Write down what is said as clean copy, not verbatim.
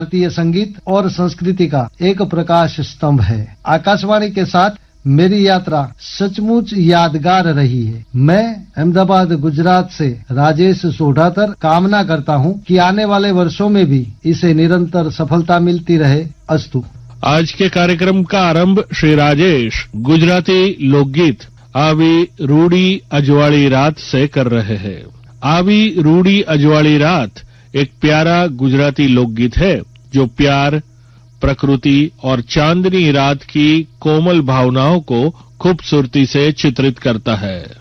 भारतीय संगीत और संस्कृति का एक प्रकाश स्तंभ है। आकाशवाणी के साथ मेरी यात्रा सचमुच यादगार रही है। मैं अहमदाबाद गुजरात से राजेश सोढ़ातर कामना करता हूं कि आने वाले वर्षों में भी इसे निरंतर सफलता मिलती रहे। अस्तु। आज के कार्यक्रम का आरंभ श्री राजेश गुजराती लोकगीत आवी रूडी अजवाड़ी रात से कर रहे हैं। आवी रूडी अजवाड़ी रात एक प्यारा गुजराती लोकगीत है जो प्यार, प्रकृति और चांदनी रात की कोमल भावनाओं को खूबसूरती से चित्रित करता है।